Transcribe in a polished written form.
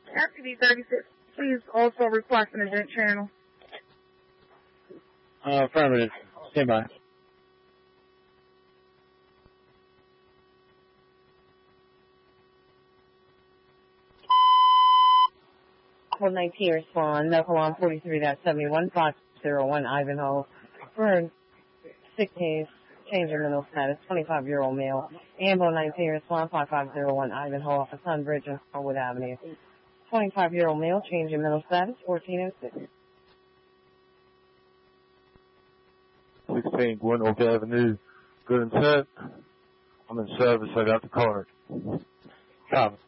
FTD 36, please also request an event channel. Affirmative. Stand by. Code 19 respond. Nepalon 43.71501 Ivanhoe. For 6 days. Change your mental status. 25-year-old male. Ambo 19 respond. 5501 Ivanhoe off of Sunbridge and Harwood Avenue. 25-year-old male. Change your mental status. 1406. 16 Gwen Oak Avenue. Good intent. I'm in service. I got the card. Copy.